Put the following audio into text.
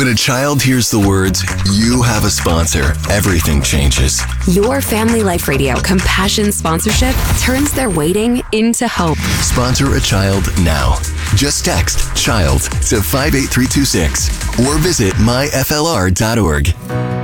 When a child hears the words, "You have a sponsor," everything changes. Your Family Life Radio Compassion sponsorship turns their waiting into hope. Sponsor a child now. Just text CHILD to 58326 or visit myflr.org.